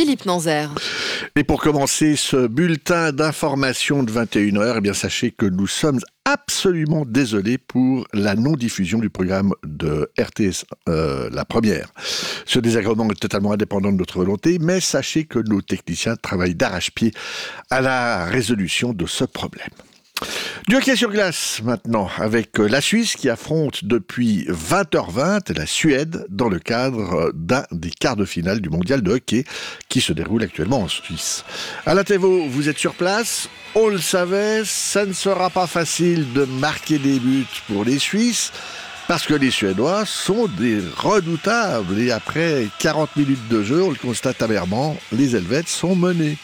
Philippe Nanzer. Et pour commencer ce bulletin d'information de 21h, eh bien sachez que nous sommes absolument désolés pour la non-diffusion du programme de RTS, la première. Ce désagrément est totalement indépendant de notre volonté, mais sachez que nos techniciens travaillent d'arrache-pied à la résolution de ce problème. Du hockey sur glace maintenant, avec la Suisse qui affronte depuis 20h20 la Suède dans le cadre d'un des quarts de finale du mondial de hockey qui se déroule actuellement en Suisse. Alain Thévault, vous êtes sur place, on le savait, ça ne sera pas facile de marquer des buts pour les Suisses parce que les Suédois sont des redoutables et après 40 minutes de jeu, on le constate amèrement, les Helvètes sont menés.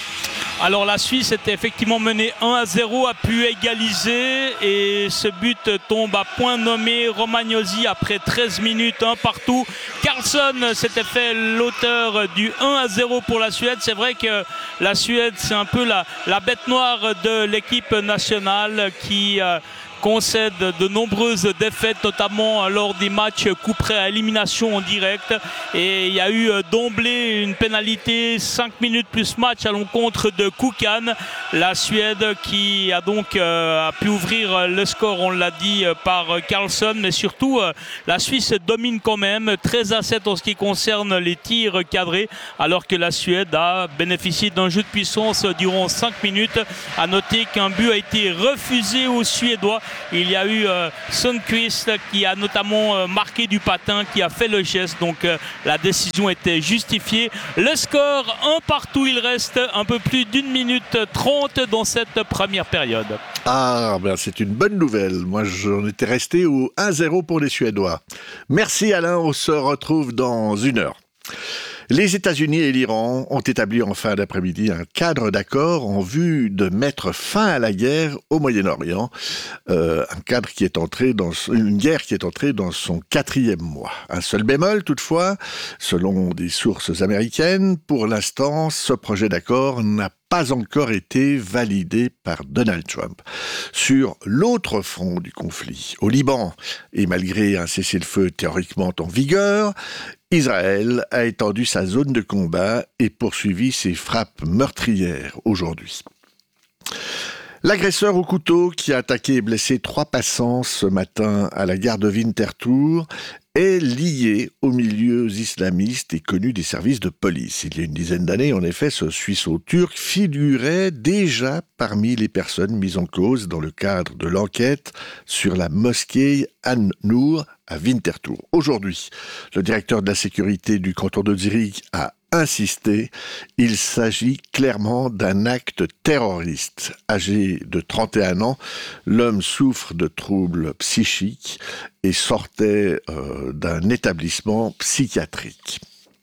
Alors la Suisse était effectivement menée 1-0, a pu égaliser et ce but tombe à point nommé. Romagnosi après 13 minutes, un partout. Carlson s'était fait l'auteur du 1-0 pour la Suède. C'est vrai que la Suède c'est un peu la bête noire de l'équipe nationale qui concède de nombreuses défaites, notamment lors des matchs coup près à élimination en direct. Et il y a eu d'emblée une pénalité 5 minutes plus match à l'encontre de Koukan. La Suède qui a donc a pu ouvrir le score, on l'a dit, par Carlson. Mais surtout, la Suisse domine quand même 13-7 en ce qui concerne les tirs cadrés, alors que la Suède a bénéficié d'un jeu de puissance durant 5 minutes. À noter qu'un but a été refusé aux Suédois. Il y a eu Sundqvist qui a notamment marqué du patin, qui a fait le geste, donc la décision était justifiée. Le score, un partout, il reste un peu plus d'1 minute 30 dans cette première période. Ah, ben c'est une bonne nouvelle. Moi, j'en étais resté au 1-0 pour les Suédois. Merci Alain, on se retrouve dans 1 heure. Les États-Unis et l'Iran ont établi en fin d'après-midi un cadre d'accord en vue de mettre fin à la guerre au Moyen-Orient. Un cadre qui est entré dans une guerre qui est entrée dans son 4e mois. Un seul bémol toutefois, selon des sources américaines, pour l'instant, ce projet d'accord n'a pas encore été validé par Donald Trump. Sur l'autre front du conflit, au Liban, et malgré un cessez-le-feu théoriquement en vigueur, Israël a étendu sa zone de combat et poursuivi ses frappes meurtrières aujourd'hui. L'agresseur au couteau qui a attaqué et blessé 3 passants ce matin à la gare de Winterthur est lié aux milieux islamistes et connu des services de police. Il y a une dizaine d'années, en effet, ce Suisseau-Turc figurait déjà parmi les personnes mises en cause dans le cadre de l'enquête sur la mosquée An-Nour à Winterthur. Aujourd'hui, le directeur de la sécurité du canton de Zurich a insisté, il s'agit clairement d'un acte terroriste. Âgé de 31 ans, l'homme souffre de troubles psychiques et sortait d'un établissement psychiatrique.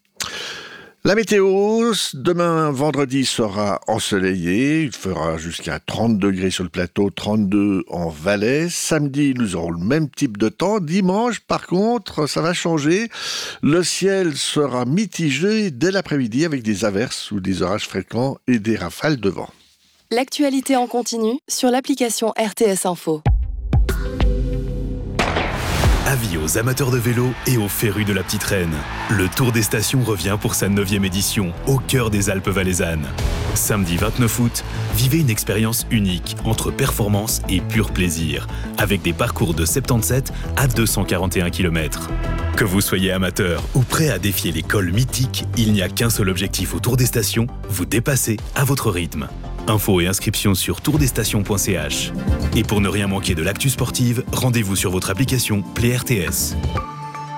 La météo, demain vendredi sera ensoleillé, il fera jusqu'à 30 degrés sur le plateau, 32 en Valais. Samedi, nous aurons le même type de temps. Dimanche, par contre, ça va changer. Le ciel sera mitigé dès l'après-midi avec des averses ou des orages fréquents et des rafales de vent. L'actualité en continu sur l'application RTS Info. Avis aux amateurs de vélo et aux férus de la petite reine. Le Tour des Stations revient pour sa 9e édition, au cœur des Alpes valaisannes. Samedi 29 août, vivez une expérience unique entre performance et pur plaisir, avec des parcours de 77 à 241 km. Que vous soyez amateur ou prêt à défier les cols mythiques, il n'y a qu'un seul objectif au Tour des Stations, vous dépasser à votre rythme. Infos et inscriptions sur tourdesstations.ch. Et pour ne rien manquer de l'actu sportive, rendez-vous sur votre application Play RTS.